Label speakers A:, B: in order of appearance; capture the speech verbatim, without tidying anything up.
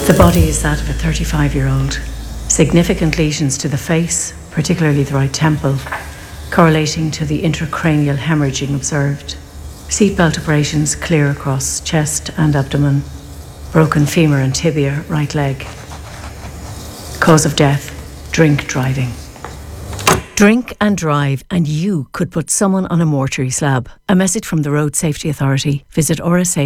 A: The body is that of a thirty-five-year-old. Significant lesions to the face, particularly the right temple, correlating to the intracranial hemorrhaging observed. Seatbelt abrasions clear across chest and abdomen. Broken femur and tibia, right leg. Cause of death, drink driving. Drink and drive, and you could put someone on a mortuary slab. A message from the Road Safety Authority. Visit R S A